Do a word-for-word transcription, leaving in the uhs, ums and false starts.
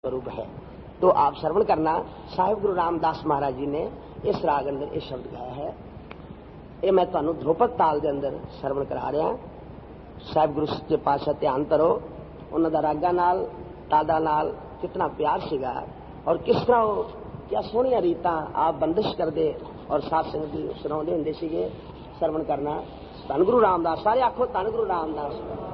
स्वरूप है। तो आप श्रवण करना। साहिब गुरु रामदास महाराज जी ने इस राग अंदर इस शब्द गाया है। ये मैं तुहानू ध्रुपद ताल के अंदर श्रवण करा रहा। साहिब गुरु सच्चे पातशाह ध्यान करो, उन्हां दा रागां नाल तादा नाल कितना प्यार सीगा और किस तरह वो क्या सोहणियां रीतां आप बंदिश करदे और साध संगत दी सुणाउंदे हुंदे सीगे। श्रवण करना। धन गुरु रामदास, सारे आखो धन गुरु रामदास।